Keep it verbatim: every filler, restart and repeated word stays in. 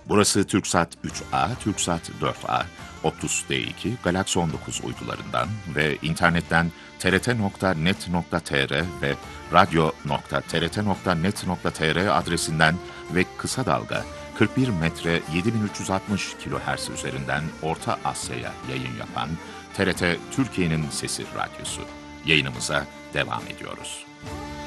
Burası TürkSat üç A, TürkSat dört A, Optus D iki, Galaxy on dokuz uydularından ve internetten t r t nokta net nokta t r ve radyo nokta t r t nokta net nokta t r adresinden ve kısa dalga kırk bir metre yedi bin üç yüz altmış kilohertz üzerinden Orta Asya'ya yayın yapan T R T Türkiye'nin Sesi Radyosu. Yayınımıza devam ediyoruz.